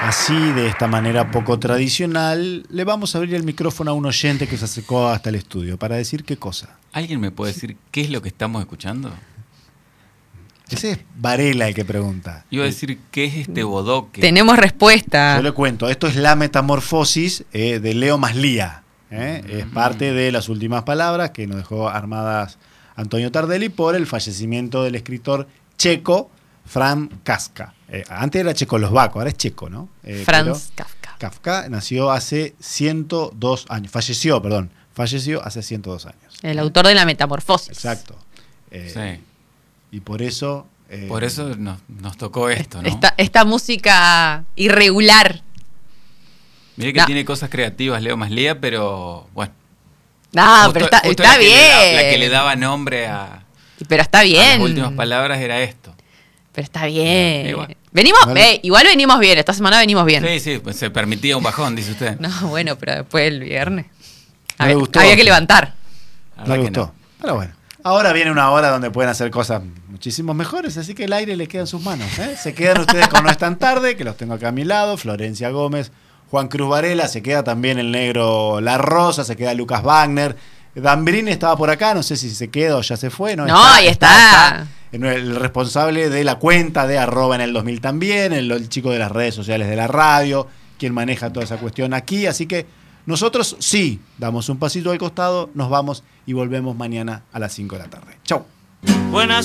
Así, de esta manera poco tradicional, le vamos a abrir el micrófono a un oyente que se acercó hasta el estudio para decir qué cosa. ¿Alguien me puede decir qué es lo que estamos escuchando? Ese es Varela el que pregunta. Iba a decir, ¿qué es este bodoque? Tenemos respuesta. Yo le cuento, esto es La Metamorfosis de Leo Maslía. Es parte de las últimas palabras que nos dejó armadas Antonio Tardelli por el fallecimiento del escritor checo Franz Kafka. Antes era checoslovaco, ahora es checo, ¿no? Franz Kafka. Kafka nació hace 102 años. Falleció hace 102 años. El autor de La Metamorfosis. Exacto. Sí. Y por eso... Por eso nos tocó esto, ¿no? Esta música irregular. Mire que tiene cosas creativas Leo Maslía, pero bueno. No, pero está bien. La que le daba nombre a... Pero está bien. Las últimas palabras era esto. Pero está bien. Igual. Igual venimos bien. Esta semana venimos bien. Sí, pues se permitía un bajón, dice usted. No, bueno, pero después del viernes. No me gustó. Había que levantar. No me gustó. Pero bueno. Ahora viene una hora donde pueden hacer cosas muchísimo mejores, así que el aire les queda en sus manos. Se quedan ustedes con No es tan tarde, que los tengo acá a mi lado, Florencia Gómez, Juan Cruz Varela, se queda también el negro La Rosa, se queda Lucas Wagner. Dambrini estaba por acá, no sé si se queda o ya se fue. No, ahí está. El responsable de la cuenta de @ en el 2000 también, el chico de las redes sociales de la radio, quien maneja toda esa cuestión aquí. Así que nosotros sí damos un pasito al costado, nos vamos y volvemos mañana a las 5 de la tarde. Chau. Buenas